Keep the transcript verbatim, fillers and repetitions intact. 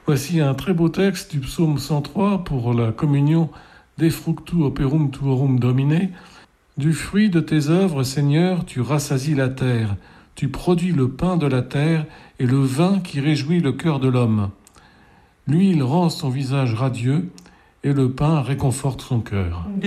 Voici un très beau texte du psaume cent trois pour la communion De fructu operum tuorum Domine. Du fruit de tes œuvres, Seigneur, tu rassasies la terre. Tu produis le pain de la terre et le vin qui réjouit le cœur de l'homme. L'huile rend son visage radieux et le pain réconforte son cœur.